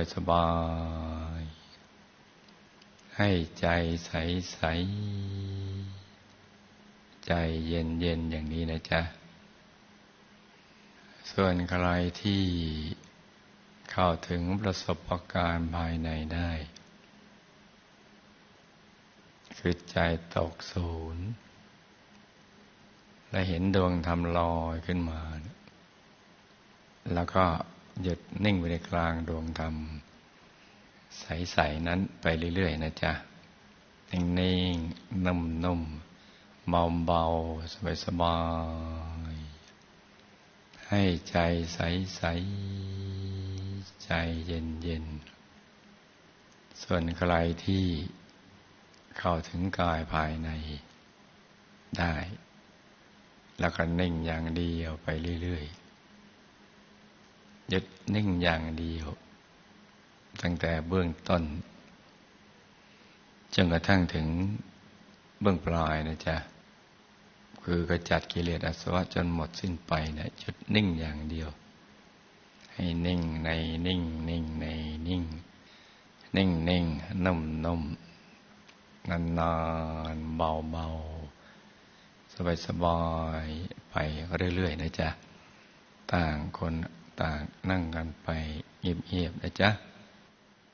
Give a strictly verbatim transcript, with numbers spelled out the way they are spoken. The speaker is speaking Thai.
สบายๆให้ใจใสๆใจเย็นๆอย่างนี้นะจ๊ะส่วนใครที่เข้าถึงประสบการณ์ภายในได้คือใจตกศูนย์และเห็นดวงธรรมลอยขึ้นมาแล้วก็หยุดนิ่งไว้ในกลางดวงธรรมใสๆนั้นไปเรื่อยๆนะจ๊ะนิ่งๆนุ่มๆเบาๆสบายๆให้ใจใสๆใจเย็นๆส่วนใครที่เข้าถึงกายภายในได้แล้วก็นิ่งอย่างเดียวไปเรื่อยๆหยุดนิ่งอย่างเดียวตั้งแต่เบื้องต้นจนกระทั่งถึงเบื้องปลายนะจ๊ะคือกระจัดกิเลสอาสวะจนหมดสิ้นไปนะหยุดนิ่งอย่างเดียวให้นิ่งในนิ่งนิ่งในนิ่งนิ่งนิ่งนุ่มนุ่มนานนานเบาเบาสบายสบายไปเรื่อยๆนะจ๊ะต่างคนต่างนั่งกันไปเงียบๆนะจ๊ะ